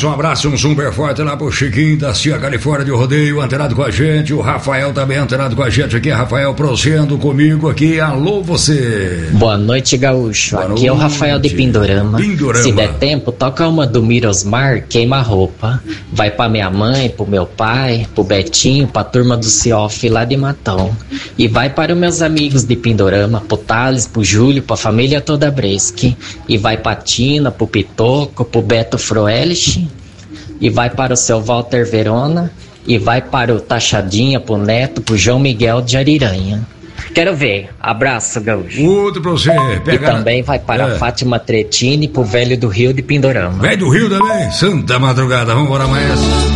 mais um abraço, um super forte lá pro Chiquinho da Cia Califórnia de Rodeio, antenado com a gente. O Rafael também antenado com a gente aqui. Rafael, prosseando comigo aqui. Alô, você. Boa noite, Gaúcho. Boa aqui noite. É o Rafael de Pindorama. Se der tempo, toca uma do Mirosmar, Queima a Roupa. Vai pra minha mãe, pro meu pai, pro Betinho, pra turma do Cioff lá de Matão. E vai para os meus amigos de Pindorama, pro Thales, pro Júlio, pra família toda Bresque. E vai pra Tina, pro Pitoco, pro Beto Froelich, e vai para o seu Walter Verona, e vai para o Tachadinha, pro Neto, pro João Miguel de Ariranha. Quero ver. Abraço, Gaúcho. Outro pra você. E também vai para a Fátima Tretini, pro Velho do Rio de Pindorama. Velho do Rio também? Santa madrugada, vamos embora mais.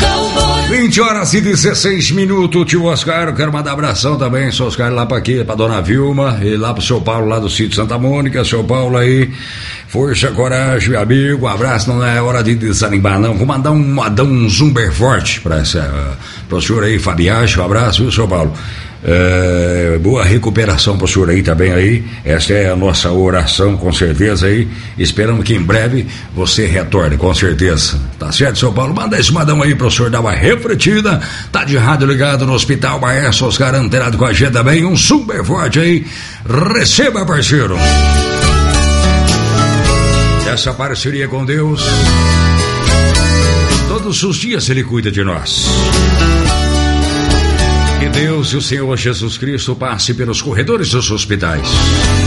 20h16, tio Oscar. Eu quero mandar abração também, seu Oscar, lá pra aqui, pra dona Vilma, e lá pro seu Paulo, lá do sítio Santa Mônica. Seu Paulo aí, força, coragem, meu amigo. Um abraço, não é hora de desanimar, não. Vou mandar um zumber forte pra pro senhor aí, Fabiacho. Um abraço, viu, seu Paulo? Boa recuperação pro senhor aí também aí. Essa é a nossa oração, com certeza aí. Esperamos que em breve você retorne, com certeza. Tá certo, seu Paulo? Manda esse madão aí pro senhor dar uma refletida. Tá de rádio ligado no Hospital Maestro Oscar, antenado com a gente também. Um super forte aí. Receba, parceiro. Essa parceria com Deus, todos os dias Ele cuida de nós. Que Deus e o Senhor Jesus Cristo passe pelos corredores dos hospitais,